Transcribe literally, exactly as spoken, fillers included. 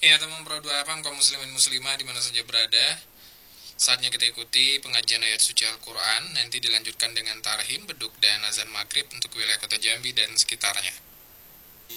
Ya, teman Pro dua F M kaum muslimin muslimah di mana saja berada. Saatnya kita ikuti pengajian ayat suci Al-Quran. Nanti dilanjutkan dengan tarhim, beduk, dan azan maghrib untuk wilayah kota Jambi dan sekitarnya.